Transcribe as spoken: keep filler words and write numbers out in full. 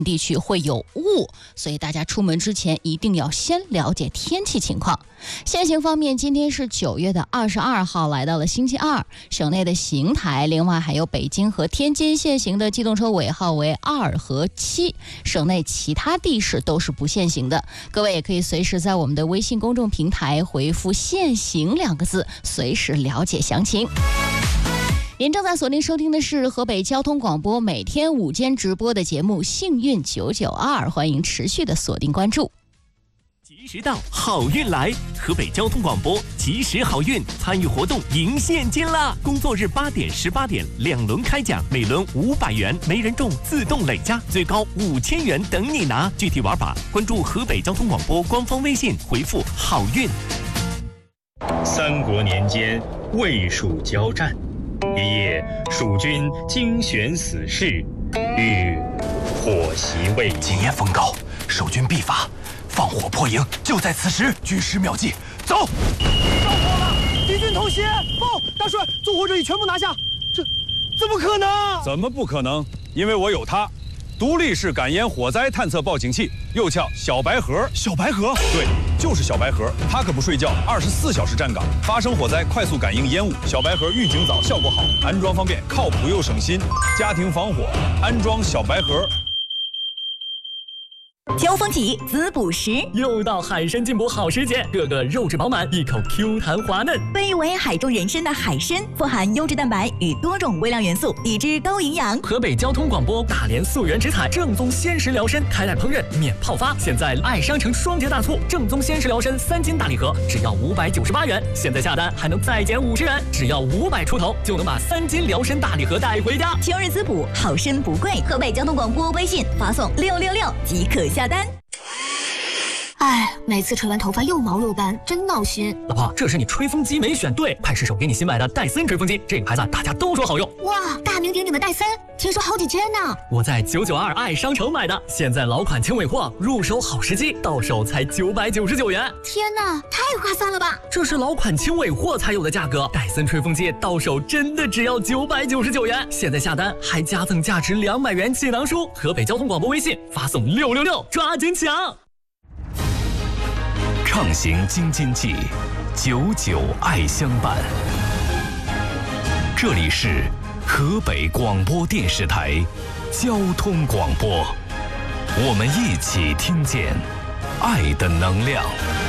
地区会有雾，所以大家出门之前一定要先了解天气情况。限行方面，今天是九月的二十二号，来到了星期二，省内的邢台，另外还有北京和天津限行的机动车尾号为二和七，省内其他地市都是不限行的。各位也可以随时在我们的微信公众平台回复限行两个字，随时了解详情。您正在锁定收听的是河北交通广播每天午间直播的节目幸运九九二，欢迎持续的锁定关注。 及时到，好运来！河北交通广播及时好运参与活动赢现金啦！工作日八点、十八点两轮开奖，每轮五百元，没人中自动累加，最高五千元等你拿。具体玩法关注河北交通广播官方微信，回复好运。 三国年间，魏蜀交战。一夜，蜀军精选死士，欲火袭魏营。 今夜风高，守军必发，放火破营就在此时。举石秒计，走！ 着火了！敌军偷袭！报，大帅，纵火者已全部拿下。这怎么可能？ 怎么不可能？因为我有它。独立式感烟火灾探测报警器，又叫小白盒。 小白盒， 对，就是小白盒。它可不睡觉，二十四小时站岗，发生火灾快速感应烟雾。小白盒预警早，效果好，安装方便，靠谱又省心。家庭防火，安装小白盒。 交锋起，滋补食， 又到海参进补好时节，个个肉质饱满，一口 Q 弹滑嫩。 被誉为海中人参的海参，富含优质蛋白与多种微量元素，以致高营养。 河北交通广播大连溯源直采正宗鲜食辽参，开袋烹饪免泡发。现在爱商城双节大促，正宗鲜食辽参三斤大礼盒只要五百九十八元，现在下单还能再减五十元，只要五百出头就能把三斤辽参大礼盒带回家。 秋日滋补，好参不贵。河北交通广播微信发送六六六即可下单。 哎，每次吹完头发又毛又干，真闹心。 老婆，这是你吹风机没选对，快试手给你新买的戴森吹风机，这个牌子大家都说好用。 哇，大名鼎鼎的戴森，听说好几千呢。 我在九九二爱商城买的，现在老款轻尾货，入手好时机，到手才九百九十九元。 天哪，太划算了吧！ 这是老款轻尾货才有的价格，戴森吹风机到手真的只要九百九十九元。现在下单还加赠价值两百元气囊书。河北交通广播微信发送六六六，抓紧抢！ 畅行京津冀，九九爱相伴。这里是河北广播电视台交通广播，我们一起听见爱的能量。